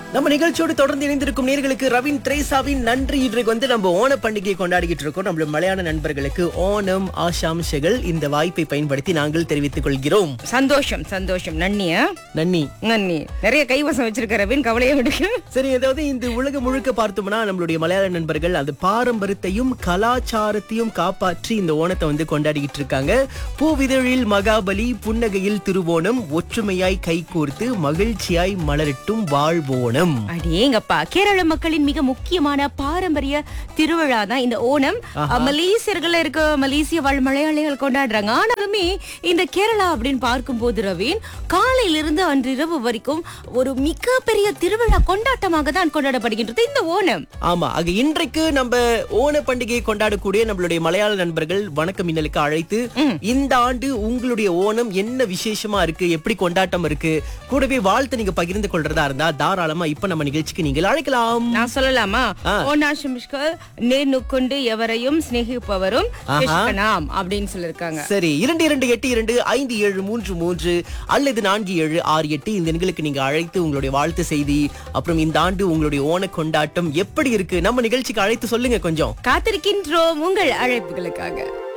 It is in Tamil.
நம்ம நிகழ்ச்சியோடு தொடர்ந்து இணைந்திருக்கும் நேர்களுக்கு ரவின் திரேசாவின் நன்றி. இன்றைக்கு நம்ம ஓண பண்டிகையை கொண்டாடிக்கிட்டு இருக்கோம். நம்மள மலையாள நண்பர்களுக்கு ஓணம் ஆசாம்சங்கள் இந்த வாய்ப்பை பயன்படுத்தி நாங்கள் தெரிவித்துக் கொள்கிறோம். சந்தோஷம் சந்தோஷம். நன்னியா நன்னி நன்னி நிறைய கைவசம் வச்சிருக்க ரவின், கவலையை விடுக்க. சரி, அதாவது இந்த உலகம் முழுக்க பார்த்தோம்னா நம்மளுடைய மலையாள நண்பர்கள் அந்த பாரம்பரியத்தையும் கலாச்சாரத்தையும் காப்பாற்றி இந்த ஓணத்தை கொண்டாடிக்கிட்டு இருக்காங்க. பூவிதழில் மகாபலி, புன்னகையில் திருவோணம், ஒற்றுமையாய் கைகோர்த்து மகிழ்ச்சியாய் மலரட்டும் வாழ்வோணம். அடேங்கப்பா, கேரள மக்களின் மிக முக்கியமான பாரம்பரிய திருவிழா தான் இந்த ஓணம். மலேசியர்கள் இருக்க மலேசிய வாழ் மலையாளிகள் கொண்டாடுறாங்க. ஆனாலுமே இந்த கேரளா அப்படின்னு பார்க்கும் போது ரவீன், காலையிலிருந்து அன்று இரவு வரைக்கும் ஒரு மிக பெரிய திருவிழா கொண்டாட்டமாக தான் கொண்டாடப்படுகின்றது இந்த ஓணம். ஆமா, ஆக இன்றைக்கு நம்ம ஓண பண்டிகையை கொண்டாடக்கூடிய நம்மளுடைய மலையாள நண்பர்கள் வணக்கம் மின்னலுக்கு அழைத்து இந்த ஆண்டு உங்களுடைய ஓணம் என்ன விசேஷமா இருக்கு, எப்படி கொண்டாட்டம் இருக்கு, கூடவே வாழ்த்து நீங்க பகிர்ந்து கொள்றதா இருந்தா தாராளமா இப்ப நம்ம நிகழ்ச்சிக்கு நீங்கள் அழைக்கலாம். நான் சொல்லலாமா? ஓணாஷமிஷ்கள் நேர்நுக்கொண்டு எவரையும் சிநேகிப்பவரும் அப்படின்னு சொல்லிருக்காங்க. சரி, 2282257333 அல்லது 4768 இந்த எண்களுக்கு நீங்க அழைத்து உங்களுடைய வாழ்த்து செய்தி, அப்புறம் இந்த ஆண்டு உங்களுடைய ஓண கொண்டாட்டம் எப்படி இருக்கு நம்ம நிகழ்ச்சிக்கு அழைத்து சொல்லுங்க. கொஞ்சம் காத்திருக்கின்றோம் உங்கள் அழைப்புகளுக்காக.